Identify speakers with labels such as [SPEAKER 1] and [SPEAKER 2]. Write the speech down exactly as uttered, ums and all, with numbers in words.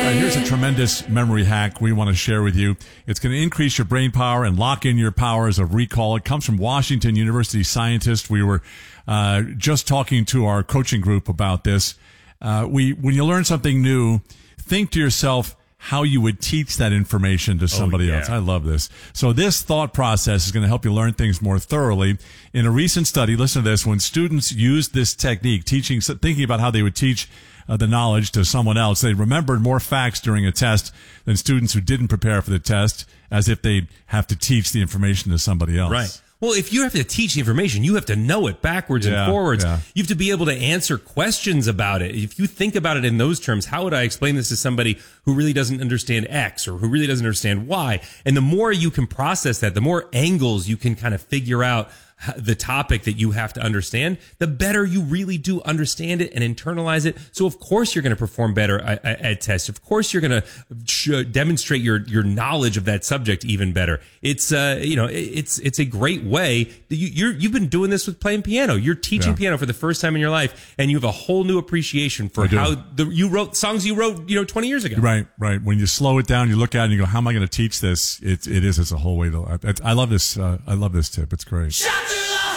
[SPEAKER 1] All right, here's a tremendous memory hack we want to share with you. It's going to increase your brain power and lock in your powers of recall. It comes from Washington University scientists. We were uh, just talking to our coaching group about this. Uh, we, when you learn something new, think to yourself how you would teach that information to somebody
[SPEAKER 2] oh, yeah.
[SPEAKER 1] else. I love this. So this thought process is going to help you learn things more thoroughly. In a recent study, listen to this, when students used this technique, teaching, thinking about how they would teach uh, the knowledge to someone else, they remembered more facts during a test than students who didn't prepare for the test, as if they'd have to teach the information to somebody else.
[SPEAKER 2] Right. Well, if you have to teach the information, you have to know it backwards
[SPEAKER 1] yeah,
[SPEAKER 2] and forwards.
[SPEAKER 1] Yeah.
[SPEAKER 2] You have to be able to answer questions about it. If you think about it in those terms, how would I explain this to somebody who really doesn't understand X or who really doesn't understand Y? And the more you can process that, the more angles you can kind of figure out the topic that you have to understand, the better you really do understand it and internalize it. So of course you're going to perform better at, at tests. Of course you're going to demonstrate your your knowledge of that subject even better. It's uh you know it's it's a great way. You, you're you've been doing this with playing piano. You're teaching yeah. piano for the first time in your life, and you have a whole new appreciation for how the, you wrote songs you wrote you know twenty years ago.
[SPEAKER 1] Right, right. When you slow it down, you look at it and you go, "How am I going to teach this?" It it is. It's a whole way to. I, I love this. Uh, I love this tip. It's great.